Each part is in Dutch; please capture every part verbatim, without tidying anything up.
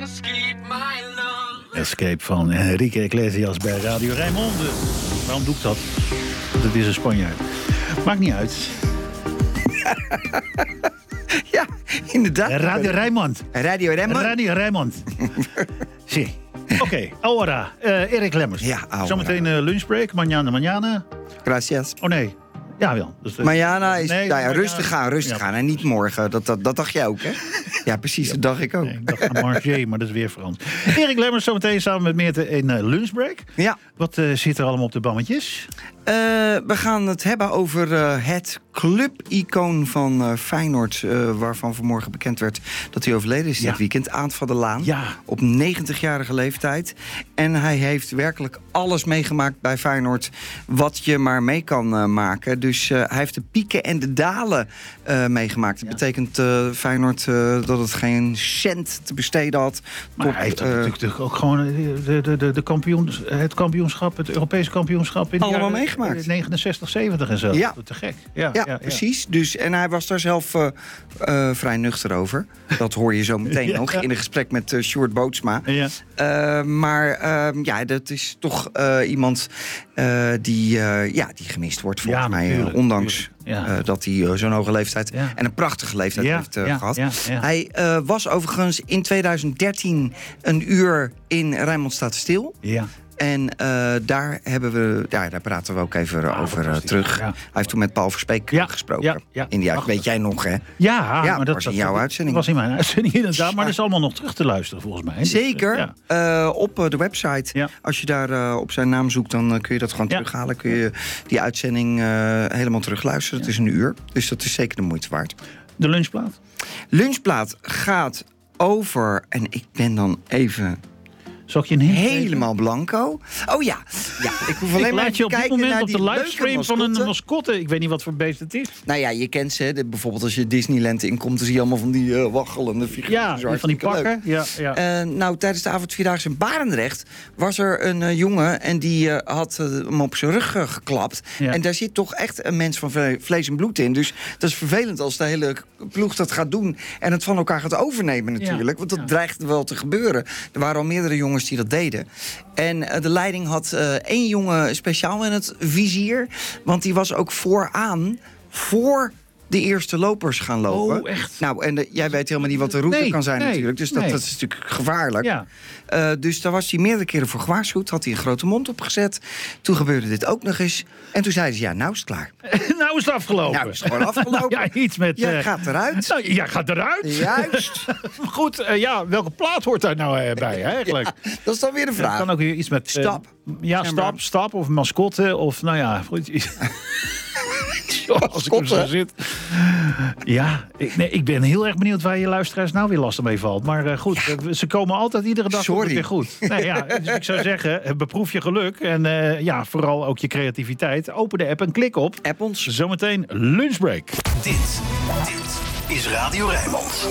Escape van Enrique Iglesias bij Radio Rijnmond. Waarom doe ik dat? Want het is een Spanjaard. Maakt niet uit. Ja, inderdaad. Radio Rijnmond. Radio Rijnmond. Radio Rijnmond. Zie. Oké, okay, ahora. Uh, Erik Lemmers. Ja, ahora. Zometeen uh, lunchbreak. Mañana, mañana. Gracias. Oh nee. Ja, wel. Dus, uh, Mañana is nee, nou ja, Mañana, rustig gaan, rustig ja. gaan. En niet morgen. Dat, dat, dat dacht jij ook, hè? Ja, precies. Dat dacht ik ook. Nee, ik dacht aan Marché, maar dat is weer veranderd. Erik Lemmers zometeen samen met Meerte in uh, lunchbreak. Ja. Wat uh, zit er allemaal op de bammetjes? Uh, we gaan het hebben over uh, het clubicoon van uh, Feyenoord... Uh, waarvan vanmorgen bekend werd dat hij overleden is dit ja. weekend. Aant van der Laan, ja. op negentigjarige leeftijd. En hij heeft werkelijk alles meegemaakt bij Feyenoord... wat je maar mee kan uh, maken. Dus uh, hij heeft de pieken en de dalen uh, meegemaakt. Dat ja. betekent uh, Feyenoord uh, dat het geen cent te besteden had. Maar tot, hij heeft uh, natuurlijk ook gewoon de, de, de, de kampioens, het kampioenschap... het Europese kampioenschap... in allemaal jaren, meegemaakt. negenenzestig, zeventig en zo. Ja. Te gek. Ja, ja, ja, precies. Ja. Dus, en hij was daar zelf uh, uh, vrij nuchter over. Dat hoor je zo meteen ja. nog in een gesprek met uh, Sjoerd Bootsma. Ja. Uh, maar uh, ja, dat is toch uh, iemand uh, die, uh, ja, die gemist wordt volgens ja, mij. Tuurlijk, ondanks ja. uh, dat hij uh, zo'n hoge leeftijd ja. en een prachtige leeftijd ja, heeft uh, ja, gehad. Ja, ja. Hij uh, was overigens in tweeduizend dertien een uur in Rijnmond staat stil. Ja. En uh, daar, hebben we, ja, daar praten we ook even ah, over uh, terug. Ja. Hij heeft toen met Paul Verspeek ja. gesproken. Ja, ja. In die uit, weet jij nog, hè? Ja, ja maar dat was in jouw dat, uitzending. was in mijn uitzending inderdaad. Maar dat is allemaal nog terug te luisteren, volgens mij. Zeker. Dus, uh, ja. uh, op uh, de website. Ja. Als je daar uh, op zijn naam zoekt, dan uh, kun je dat gewoon ja. terughalen. Kun je die uitzending uh, helemaal terugluisteren. Ja. Het is een uur, dus dat is zeker de moeite waard. De lunchplaat? Lunchplaat gaat over... En ik ben dan even... Zal ik je een hint helemaal geven? blanco. Oh ja, ja. Ik hoef alleen ik maar laat je op dit moment op de livestream van een mascotte. Ik weet niet wat voor beest het is. Nou ja, je kent ze. De, bijvoorbeeld als je Disneyland inkomt, dan zie je allemaal van die uh, waggelende figuren. Ja, die van die pakken. Ja, ja. Uh, nou, tijdens de avondvierdaagse in Barendrecht was er een uh, jongen en die uh, had uh, hem op zijn rug uh, geklapt. Ja. En daar zit toch echt een mens van vle- vlees en bloed in. Dus dat is vervelend als de hele ploeg dat gaat doen en het van elkaar gaat overnemen natuurlijk. Ja. Want dat ja. dreigt wel te gebeuren. Er waren al meerdere jongens die dat deden. En uh, de leiding had uh, één jongen speciaal in het vizier. Want die was ook vooraan, voor de eerste lopers gaan lopen. Oh, echt? Nou, en de, jij weet helemaal niet wat de route nee, kan zijn nee, natuurlijk. Dus dat, nee. dat is natuurlijk gevaarlijk. Ja. Uh, dus daar was hij meerdere keren voor gewaarschuwd. Had hij een grote mond opgezet. Toen gebeurde dit ook nog eens. En toen zeiden ze, ja, nou is het klaar. nou is het afgelopen. Nou is het gewoon afgelopen. ja, iets met... Jij uh... gaat eruit. Nou, jij gaat eruit. Juist. Goed, uh, ja, welke plaat hoort daar nou uh, bij, hè, eigenlijk? Ja, dat is dan weer de vraag. Het kan ook weer iets met... Uh, stap. Ja, stap, stap of mascotte of, nou ja... Goed. Als ik er zo zit. Ja, ik, nee, ik ben heel erg benieuwd waar je luisteraars nou weer lastig mee valt. Maar uh, goed, ja. ze komen altijd iedere dag weer goed. Nee, ja, dus ik zou zeggen, beproef je geluk. En uh, ja, vooral ook je creativiteit. Open de app en klik op. App ons. Zometeen lunchbreak. Dit, dit is Radio Rijnmond.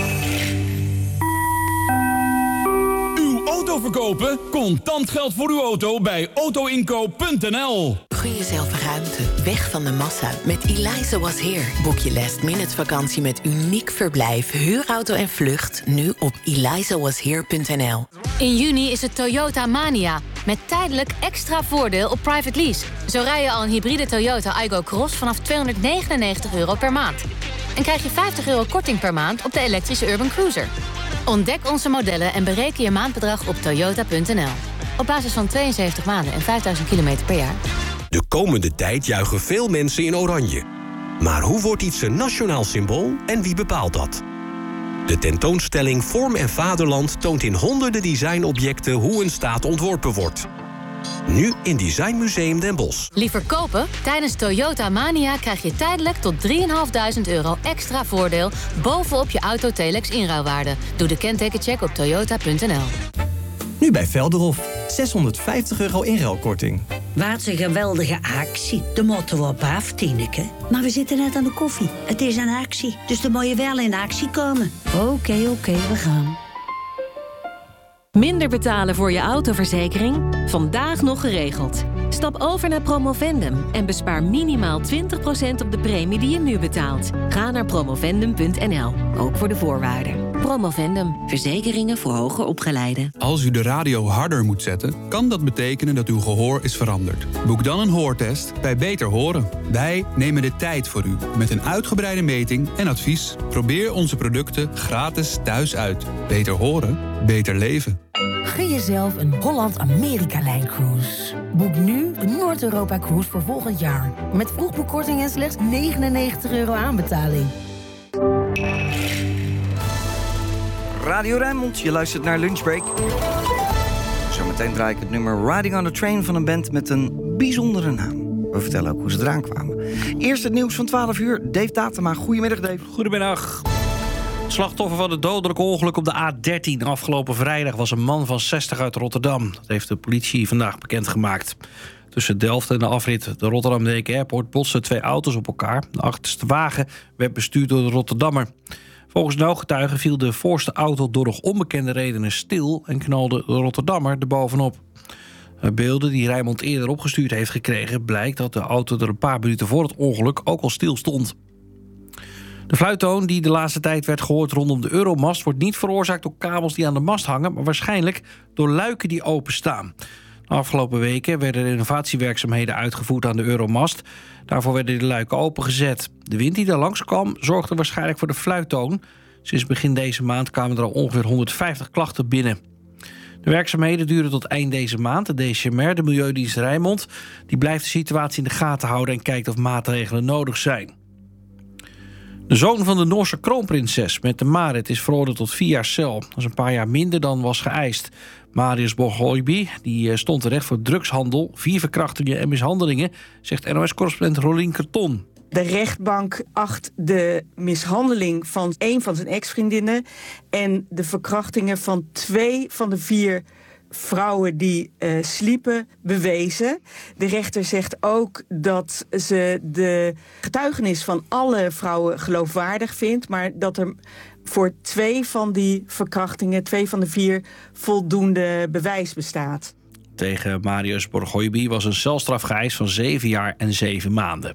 Auto verkopen? Contant geld voor uw auto bij auto inkoop punt n l. Gun jezelf ruimte, weg van de massa. Met Eliza Was Here. Boek je last minute vakantie met uniek verblijf, huurauto en vlucht nu op eliza was here punt n l. In juni is het Toyota Mania. Met tijdelijk extra voordeel op private lease. Zo rij je al een hybride Toyota Aygo Cross vanaf tweehonderdnegenennegentig euro per maand. En krijg je vijftig euro korting per maand op de elektrische Urban Cruiser. Ontdek onze modellen en bereken je maandbedrag op toyota punt n l. Op basis van tweeënzeventig maanden en vijfduizend kilometer per jaar. De komende tijd juichen veel mensen in oranje. Maar hoe wordt iets een nationaal symbool en wie bepaalt dat? De tentoonstelling Vorm en Vaderland toont in honderden designobjecten hoe een staat ontworpen wordt. Nu in Design Museum Den Bosch. Liever kopen? Tijdens Toyota Mania krijg je tijdelijk tot drieduizend vijfhonderd euro extra voordeel bovenop je Autotelex inruilwaarde. Doe de kentekencheck op toyota punt n l. Nu bij Velderhof. zeshonderdvijftig euro inruilkorting. Wat een geweldige actie. De moeten we op af, Tineke. Maar we zitten net aan de koffie. Het is een actie, dus dan moet je wel in actie komen. Oké, okay, oké, okay, we gaan. Minder betalen voor je autoverzekering? Vandaag nog geregeld. Stap over naar Promovendum en bespaar minimaal twintig procent op de premie die je nu betaalt. Ga naar promovendum punt n l, ook voor de voorwaarden. Promovendum. Verzekeringen voor hoger opgeleiden. Als u de radio harder moet zetten, kan dat betekenen dat uw gehoor is veranderd. Boek dan een hoortest bij Beter Horen. Wij nemen de tijd voor u met een uitgebreide meting en advies. Probeer onze producten gratis thuis uit. Beter horen, beter leven. Gun jezelf een Holland-Amerika-lijncruise. Boek nu de Noord-Europa-cruise voor volgend jaar. Met vroegboekkorting en slechts negenennegentig euro aanbetaling. Radio Rijnmond, je luistert naar Lunchbreak. Zometeen draai ik het nummer Riding on the Train van een band met een bijzondere naam. We vertellen ook hoe ze eraan kwamen. Eerst het nieuws van twaalf uur. Dave Datema. Goedemiddag, Dave. Goedemiddag. Slachtoffer van het dodelijk ongeluk op de A dertien afgelopen vrijdag was een man van zestig uit Rotterdam. Dat heeft de politie vandaag bekendgemaakt. Tussen Delft en de afrit de Rotterdam-Deken Airport botsten twee auto's op elkaar. De achterste wagen werd bestuurd door de Rotterdammer. Volgens de ooggetuigen viel de voorste auto door nog onbekende redenen stil en knalde de Rotterdammer erbovenop. Uit beelden die Rijnmond eerder opgestuurd heeft gekregen blijkt dat de auto er een paar minuten voor het ongeluk ook al stil stond. De fluittoon die de laatste tijd werd gehoord rondom de Euromast wordt niet veroorzaakt door kabels die aan de mast hangen, maar waarschijnlijk door luiken die openstaan. De afgelopen weken werden renovatiewerkzaamheden uitgevoerd aan de Euromast. Daarvoor werden de luiken opengezet. De wind die daar langs kwam zorgde waarschijnlijk voor de fluittoon. Sinds begin deze maand kwamen er al ongeveer honderdvijftig klachten binnen. De werkzaamheden duren tot eind deze maand. De D C M R, de Milieudienst Rijnmond, die blijft de situatie in de gaten houden en kijkt of maatregelen nodig zijn. De zoon van de Noorse kroonprinses, Mette Marit, is veroordeeld tot vier jaar cel. Dat is een paar jaar minder dan was geëist. Marius Boghoubi die stond terecht voor drugshandel, vier verkrachtingen en mishandelingen, zegt N O S-correspondent Rolien Karton. De rechtbank acht de mishandeling van een van zijn ex-vriendinnen en de verkrachtingen van twee van de vier vrouwen die uh, sliepen bewezen. De rechter zegt ook dat ze de getuigenis van alle vrouwen geloofwaardig vindt, maar dat er voor twee van die verkrachtingen, twee van de vier, voldoende bewijs bestaat. Tegen Marius Boghoubi was een celstraf geëist van zeven jaar en zeven maanden.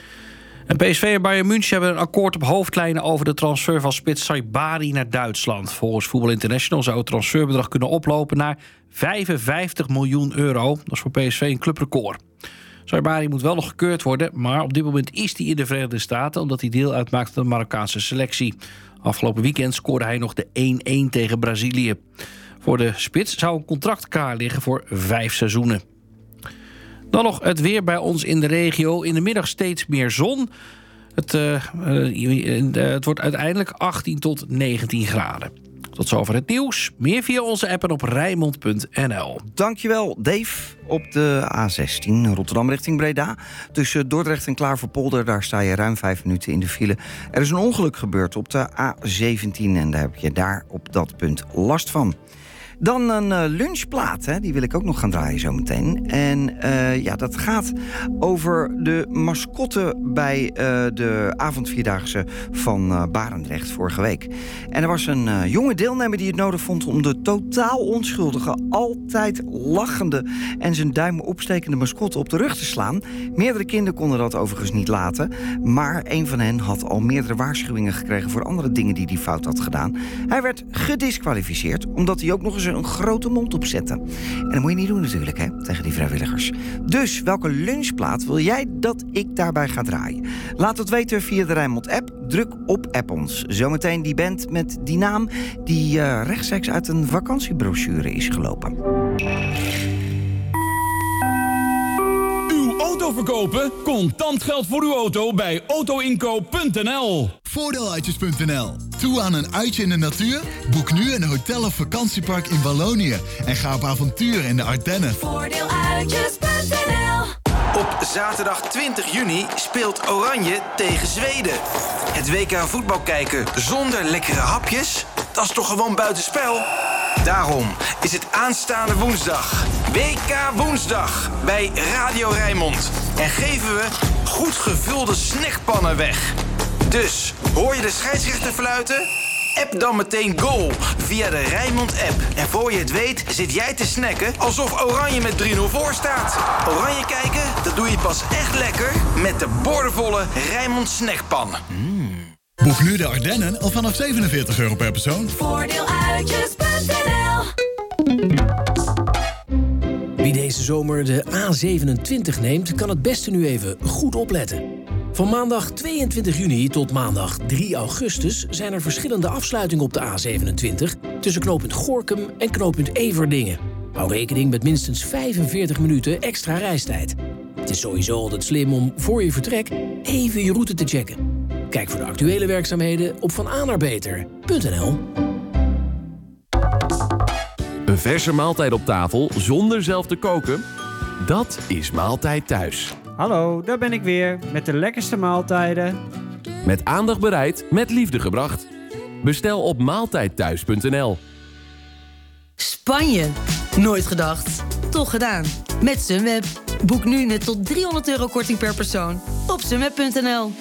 En P S V en Bayern München hebben een akkoord op hoofdlijnen over de transfer van spits Saibari naar Duitsland. Volgens Voetbal International zou het transferbedrag kunnen oplopen naar vijfenvijftig miljoen euro. Dat is voor P S V een clubrecord. Saibari moet wel nog gekeurd worden, maar op dit moment is hij in de Verenigde Staten omdat hij deel uitmaakt van de Marokkaanse selectie. Afgelopen weekend scoorde hij nog de één-één tegen Brazilië. Voor de spits zou een contract klaar liggen voor vijf seizoenen. Dan nog het weer bij ons in de regio. In de middag steeds meer zon. Het, uh, uh, het wordt uiteindelijk achttien tot negentien graden. Tot zover het nieuws. Meer via onze app en op Rijnmond punt n l. Dankjewel, Dave. Op de A zestien Rotterdam richting Breda. Tussen Dordrecht en Klaverpolder, daar sta je ruim vijf minuten in de file. Er is een ongeluk gebeurd op de A zeventien en daar heb je daar op dat punt last van. Dan een uh, lunchplaat, hè? Die wil ik ook nog gaan draaien zometeen. En uh, ja, dat gaat over de mascotte bij uh, de avondvierdaagse van uh, Barendrecht vorige week. En er was een uh, jonge deelnemer die het nodig vond om de totaal onschuldige, altijd lachende en zijn duim opstekende mascotte op de rug te slaan. Meerdere kinderen konden dat overigens niet laten, maar een van hen had al meerdere waarschuwingen gekregen voor andere dingen die hij fout had gedaan. Hij werd gediskwalificeerd omdat hij ook nog eens een grote mond opzetten. En dat moet je niet doen natuurlijk, hè, tegen die vrijwilligers. Dus welke lunchplaat wil jij dat ik daarbij ga draaien? Laat het weten via de Rijnmond-app. Druk op app ons. Zometeen die band met die naam die uh, rechtstreeks uit een vakantiebrochure is gelopen. Uw auto verkopen? Contant geld voor uw auto bij autoinkoop punt n l. Voordeeluitjes punt n l. Toe aan een uitje in de natuur? Boek nu een hotel of vakantiepark in Wallonië en ga op avontuur in de Ardennen. Voordeeluitjes punt n l. Op zaterdag twintig juni speelt Oranje tegen Zweden. Het W K voetbal kijken zonder lekkere hapjes? Dat is toch gewoon buitenspel? Daarom is het aanstaande woensdag W K Woensdag bij Radio Rijnmond. En geven we goed gevulde snackpannen weg. Dus, hoor je de scheidsrechter fluiten? App dan meteen goal via de Rijnmond-app. En voor je het weet zit jij te snacken alsof Oranje met drie nul voor staat. Oranje kijken, dat doe je pas echt lekker met de boordevolle Rijnmond snackpan. Mm. Boek nu de Ardennen al vanaf zevenenveertig euro per persoon. Voordeeluitjes punt n l. Wie deze zomer de A zevenentwintig neemt, kan het beste nu even goed opletten. Van maandag tweeëntwintig juni tot maandag drie augustus... zijn er verschillende afsluitingen op de A zevenentwintig... tussen knooppunt Gorinchem en knooppunt Everdingen. Hou rekening met minstens vijfenveertig minuten extra reistijd. Het is sowieso altijd slim om voor je vertrek even je route te checken. Kijk voor de actuele werkzaamheden op vanaanarbeter punt n l. Een verse maaltijd op tafel zonder zelf te koken? Dat is Maaltijd Thuis. Hallo, daar ben ik weer met de lekkerste maaltijden. Met aandacht bereid, met liefde gebracht. Bestel op maaltijdthuis punt n l. Spanje. Nooit gedacht. Toch gedaan. Met Sunweb. Boek nu net tot driehonderd euro korting per persoon op sunweb punt n l.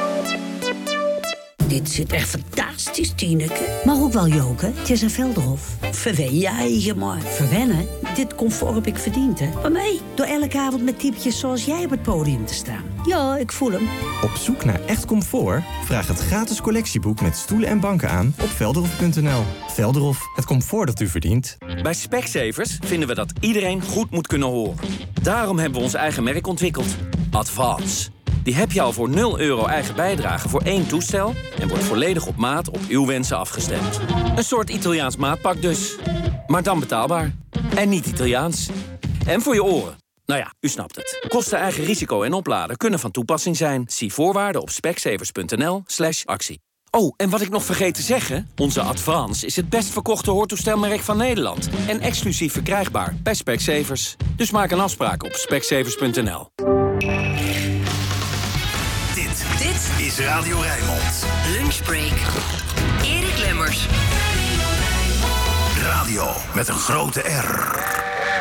Dit zit echt fantastisch, Tineke. Maar ook wel joken. Het is een Velderhof. Verwen jij maar. Verwennen? Dit comfort heb ik verdiend, hè. Maar nee, door elke avond met typetjes zoals jij op het podium te staan. Ja, ik voel hem. Op zoek naar echt comfort? Vraag het gratis collectieboek met stoelen en banken aan op velderhof punt n l. Velderhof, het comfort dat u verdient. Bij Specsavers vinden we dat iedereen goed moet kunnen horen. Daarom hebben we ons eigen merk ontwikkeld. Advance. Die heb je al voor nul euro eigen bijdrage voor één toestel... en wordt volledig op maat op uw wensen afgestemd. Een soort Italiaans maatpak dus. Maar dan betaalbaar. En niet Italiaans. En voor je oren. Nou ja, u snapt het. Kosten, eigen risico en opladen kunnen van toepassing zijn. Zie voorwaarden op specsavers punt n l slash actie. Oh, en wat ik nog vergeet te zeggen... onze Advance is het best verkochte hoortoestelmerk van Nederland... en exclusief verkrijgbaar bij Specsavers. Dus maak een afspraak op specsavers punt n l. Dit is Radio Rijnmond. Lunchbreak. Erik Lemmers. Radio met een grote R.